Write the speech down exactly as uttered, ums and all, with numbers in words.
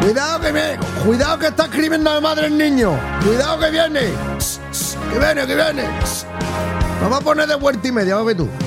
Cuidado que viene. Cuidado que está escribiendo a la madre el niño. Cuidado que viene. Que viene, que viene. Nos va a poner de vuelta y media, va a ver tú.